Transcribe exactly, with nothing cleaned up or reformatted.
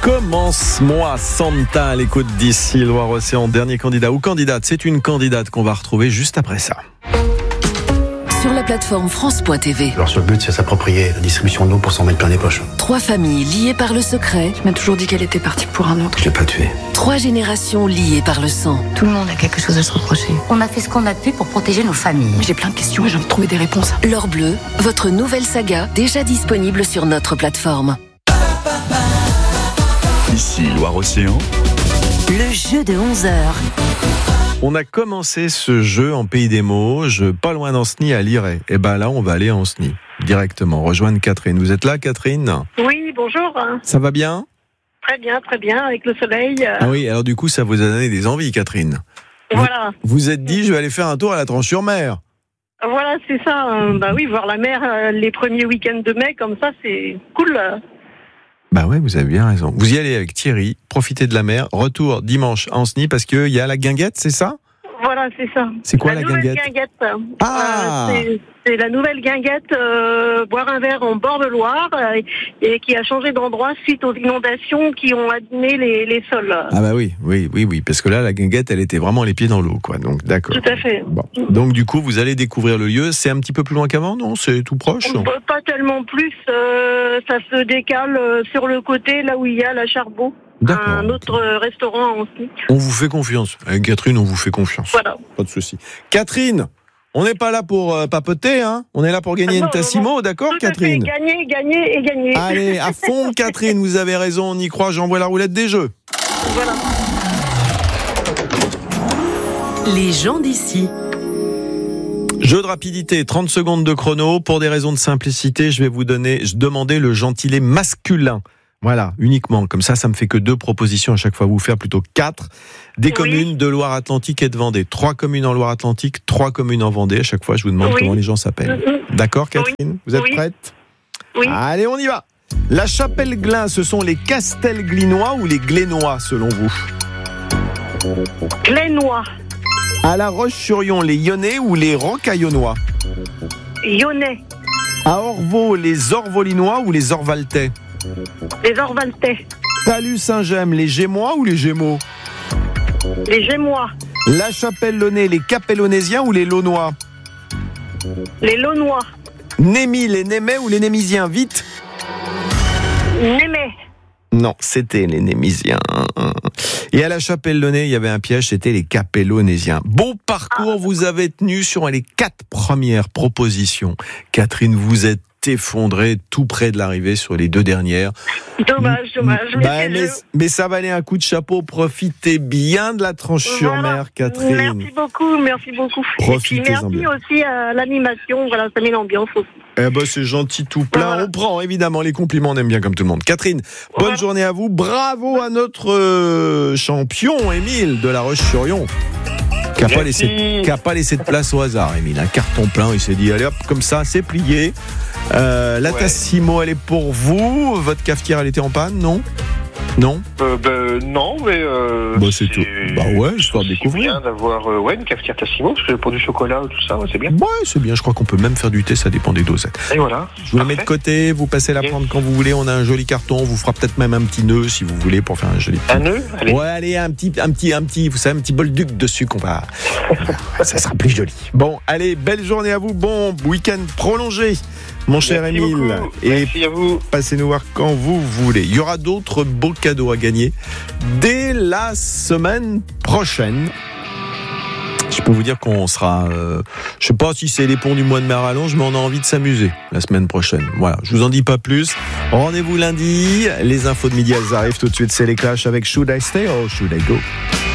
Commence-moi Santa à l'écoute d'ici Loire-Océan. Dernier candidat ou candidate, c'est une candidate qu'on va retrouver juste après ça. Sur la plateforme France point T V. Leur seul but, c'est s'approprier la distribution de l'eau pour s'en mettre plein les poches. Trois familles liées par le secret. Je m'ai toujours dit qu'elle était partie pour un autre. Je l'ai pas tuée. Trois générations liées par le sang. Tout le monde a quelque chose à se reprocher. On a fait ce qu'on a pu pour protéger nos familles. J'ai plein de questions et j'ai envie de trouver des réponses. L'Or Bleu, votre nouvelle saga, déjà disponible sur notre plateforme. Ici Loire-Océan. Le jeu de onze heures. On a commencé ce jeu en Pays des Mauges, pas loin d'Ancenis à Liray. Et ben là, on va aller à Ancenis directement, rejoindre Catherine. Vous êtes là, Catherine ? Oui, bonjour. Ça va bien ? Très bien, très bien, avec le soleil. Ah oui, alors du coup, ça vous a donné des envies, Catherine. Voilà. Vous vous êtes dit, je vais aller faire un tour à la Tranche-sur-Mer. Voilà, c'est ça. Euh, bah oui, voir la mer euh, les premiers week-ends de mai, comme ça, c'est cool. Bah ouais, vous avez bien raison. Vous y allez avec Thierry, profitez de la mer. Retour dimanche à Ancenis parce qu'il y a la guinguette, c'est ça ? Voilà, c'est ça. C'est quoi la, la nouvelle guinguette, guinguette. Ah euh, c'est, c'est la nouvelle guinguette, euh, boire un verre en bord de Loire, euh, et qui a changé d'endroit suite aux inondations qui ont abîmé les, les sols. Ah bah oui, oui, oui, oui, parce que là, la guinguette, elle était vraiment les pieds dans l'eau, quoi. Donc d'accord. Tout à fait. Bon. Donc du coup, vous allez découvrir le lieu. C'est un petit peu plus loin qu'avant, non ? C'est tout proche ? On peut pas tellement plus, euh, ça se décale euh, sur le côté, là où il y a la Charbot. D'accord. Un autre euh, restaurant à Ancenis. On vous fait confiance. Avec Catherine, on vous fait confiance. Voilà. Pas de souci. Catherine, on n'est pas là pour euh, papoter, hein. On est là pour gagner Ah non, une Tassimo, non, d'accord, tout à Catherine ? fait. Gagner, gagner et gagner. Allez, à fond, Catherine, vous avez raison, on y croit. J'envoie la roulette des jeux. Voilà. Les gens d'ici. Jeu de rapidité, trente secondes de chrono. Pour des raisons de simplicité, je vais vous donner, je demander le gentilé masculin. Voilà, uniquement. Comme ça, ça me fait que deux propositions à chaque fois. Vous faire plutôt quatre. Des Oui. communes de Loire-Atlantique et de Vendée. Trois communes en Loire-Atlantique, trois communes en Vendée. À chaque fois, je vous demande Oui. comment les gens s'appellent. Mm-hmm. D'accord, Catherine ? Vous êtes Oui. prête ? Oui. Allez, on y va. La Chapelle-Glin, ce sont les Castelglinois ou les Glénois, selon vous ? Glénois. À La Roche-sur-Yon, les Lyonnais ou les Rocaillonnois ? Lyonnais. À Orvaux, les Orvolinois ou les Orvaltais ? Les Orvaltais. Talus-Saint-Gemme, les Gémois ou les Gémeaux ? Les Gémois. La Chapelle-Launay, les Capellonésiens ou les Launois ? Les Launois. Némy, les Némais ou les Némisiens ? Vite ! Némais. Non, c'était les Némisiens. Et à la Chapelle-Launay, il y avait un piège, c'était les Capellonésiens. Bon parcours, vous avez tenu sur les quatre premières propositions. Catherine, vous êtes effondrée tout près de l'arrivée sur les deux dernières. Dommage, dommage. Mais, Bah, c'est mais, le- mais ça valait un coup de chapeau. Profitez bien de la Tranche-sur-Mer, Voilà. Catherine. Merci beaucoup, merci beaucoup. Profitez-en Et puis merci bien. aussi à l'animation. Voilà, ça met l'ambiance aussi. Eh ben, c'est gentil tout plein. Voilà. On prend évidemment les compliments, on aime bien comme tout le monde. Catherine, bonne Voilà. journée à vous. Bravo à notre euh, champion, Émile de La Roche-sur-Yon. Qui n'a pas, laissé- qui a pas laissé de place au hasard, Émile. Un carton plein, il s'est dit, allez hop, comme ça, c'est plié. Euh, la Ouais. Tassimo, elle est pour vous. Votre cafetière, elle était en panne, non ? Non ? Euh, ben, non, mais... Euh, Bah, c'est tout. Bah ouais, histoire de c'est découvrir. bien d'avoir euh, ouais, une cafetière Tassimo, parce que pour du chocolat ou tout ça, ouais, c'est bien. Ouais, c'est bien. Je crois qu'on peut même faire du thé, ça dépend des dosettes. Et voilà. Je vous la mets de Parfait. côté, vous passez la Yes. prendre quand vous voulez. On a un joli carton, on vous fera peut-être même un petit nœud si vous voulez pour faire un joli petit. Un nœud. Allez. Ouais, allez, un petit, un petit, un petit, vous savez, un petit bol duc dessus qu'on va. Ça sera plus joli. Bon, allez, belle journée à vous, bon week-end prolongé, mon cher Merci Émile. beaucoup. Et Merci à vous. passez nous voir quand vous voulez. Il y aura d'autres beaux cadeaux à gagner dès la semaine prochaine. Je peux vous dire qu'on sera, euh, je sais pas si c'est les ponts du mois de mai à rallonge, mais on a envie de s'amuser la semaine prochaine. Voilà, je vous en dis pas plus. Rendez-vous lundi. Les infos de midi, elles arrivent tout de suite. C'est les Clash avec Should I Stay or Should I Go?